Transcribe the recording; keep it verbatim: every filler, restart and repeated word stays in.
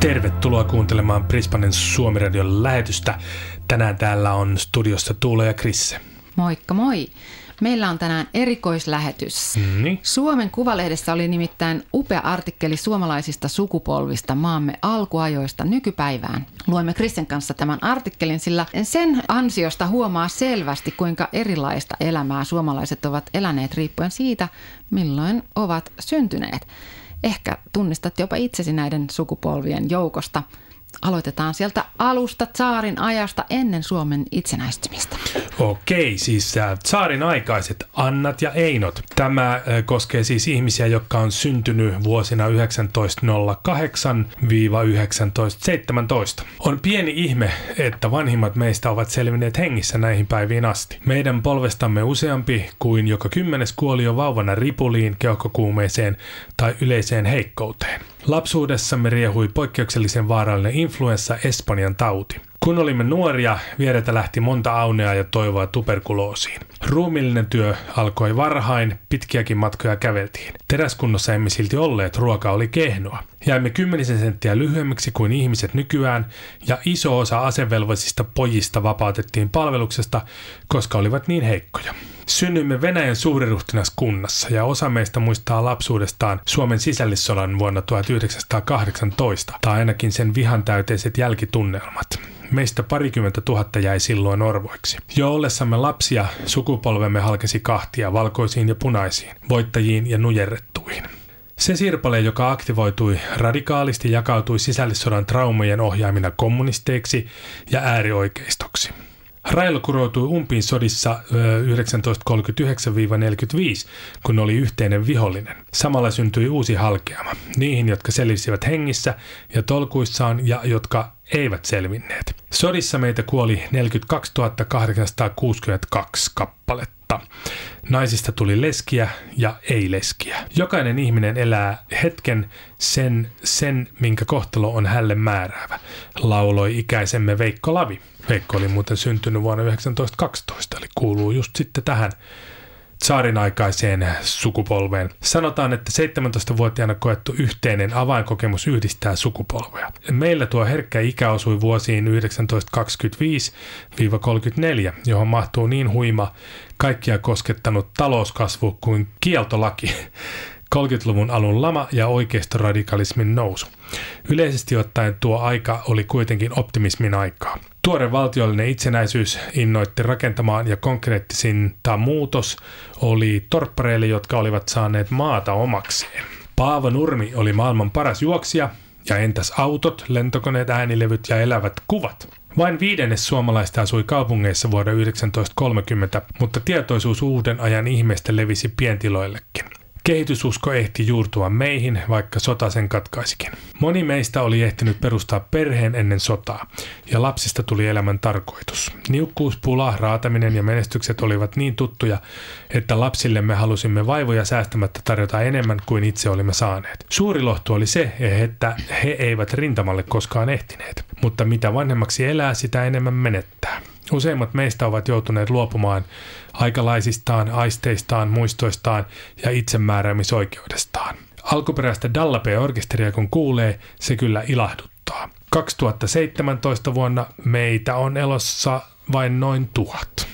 Tervetuloa kuuntelemaan Brisbanen Suomi-radion lähetystä. Tänään täällä on studiossa Tuula ja Krisse. Moikka moi! Meillä on tänään erikoislähetys. Mm-hmm. Suomen Kuvalehdessä oli nimittäin upea artikkeli suomalaisista sukupolvista maamme alkuajoista nykypäivään. Luemme Krissen kanssa tämän artikkelin, sillä sen ansiosta huomaa selvästi, kuinka erilaista elämää suomalaiset ovat eläneet riippuen siitä, milloin ovat syntyneet. Ehkä tunnistat jopa itsesi näiden sukupolvien joukosta. Aloitetaan sieltä alusta tsaarin ajasta ennen Suomen itsenäistymistä. Okei, siis tsaarin aikaiset Annat ja Einot. Tämä koskee siis ihmisiä, jotka on syntynyt vuosina yhdeksäntoista nolla kahdeksan yhdeksäntoista seitsemäntoista. On pieni ihme, että vanhimmat meistä ovat selvinneet hengissä näihin päiviin asti. Meidän polvestamme useampi kuin joka kymmenes kuoli jo vauvana ripuliin, keuhkokuumeeseen tai yleiseen heikkouteen. Lapsuudessamme riehui poikkeuksellisen vaarallinen influenssa Espanjan tauti. Kun olimme nuoria, viereltä lähti monta aunea ja toivoa tuberkuloosiin. Ruumiillinen työ alkoi varhain, pitkiäkin matkoja käveltiin. Teräskunnossa emme silti olleet, ruoka oli kehnoa. Jäimme kymmenisen senttiä lyhyemmiksi kuin ihmiset nykyään, ja iso osa asevelvoisista pojista vapautettiin palveluksesta, koska olivat niin heikkoja. Synnyimme Venäjän suuriruhtinaskunnassa ja osa meistä muistaa lapsuudestaan Suomen sisällissodan vuonna tuhatyhdeksänsataakahdeksantoista, tai ainakin sen vihantäyteiset jälkitunnelmat. Meistä parikymmentä tuhatta jäi silloin orvoiksi. Jo ollessamme lapsia sukupolvemme halkesi kahtia, valkoisiin ja punaisiin, voittajiin ja nujerrettuihin. Se sirpale, joka aktivoitui radikaalisti, jakautui sisällissodan traumojen ohjaamina kommunisteiksi ja äärioikeistoksi. Railo kuroutui umpiin sodissa yhdeksäntoista kolmekymmentäyhdeksän neljäkymmentäviisi, kun oli yhteinen vihollinen. Samalla syntyi uusi halkeama, niihin, jotka selvisivät hengissä ja tolkuissaan ja jotka eivät selvinneet. Sodissa meitä kuoli neljäkymmentäkaksituhatta kahdeksansataakuusikymmentäkaksi kappaletta. Naisista tuli leskiä ja ei-leskiä. Jokainen ihminen elää hetken sen, sen, minkä kohtalo on hälle määräävä, lauloi ikäisemme Veikko Lavi. Veikko oli muuten syntynyt vuonna yhdeksäntoista kaksitoista, eli kuuluu just sitten tähän tsaarin aikaiseen sukupolveen. Sanotaan, että seitsemäntoistavuotiaana koettu yhteinen avainkokemus yhdistää sukupolveja. Meillä tuo herkkä ikä osui vuosiin yhdeksäntoista kaksikymmentäviisi kolmekymmentäneljä, johon mahtuu niin huima kaikkia koskettanut talouskasvu kuin kieltolaki. kolmekymmentäluvun alun lama ja oikeistoradikalismin nousu. Yleisesti ottaen tuo aika oli kuitenkin optimismin aikaa. Tuore valtiollinen itsenäisyys innoitti rakentamaan ja konkreettisinta muutos oli torppareille, jotka olivat saaneet maata omakseen. Paavo Nurmi oli maailman paras juoksija, ja entäs autot, lentokoneet, äänilevyt ja elävät kuvat? Vain viidennes suomalaista asui kaupungeissa vuonna yhdeksäntoista kolmekymmentä, mutta tietoisuus uuden ajan ihmeestä levisi pientiloillekin. Kehitysusko ehti juurtua meihin, vaikka sota sen katkaisikin. Moni meistä oli ehtinyt perustaa perheen ennen sotaa, ja lapsista tuli elämän tarkoitus. Niukkuus, pula, raataminen ja menestykset olivat niin tuttuja, että lapsillemme halusimme vaivoja säästämättä tarjota enemmän kuin itse olimme saaneet. Suuri lohtu oli se, että he eivät rintamalle koskaan ehtineet, mutta mitä vanhemmaksi elää, sitä enemmän menettää. Useimmat meistä ovat joutuneet luopumaan aikalaisistaan, aisteistaan, muistoistaan ja itsemääräämisoikeudestaan. Alkuperäistä Dallapea-orkesteria kun kuulee, se kyllä ilahduttaa. kaksituhattaseitsemäntoista vuonna meitä on elossa vain noin tuhat.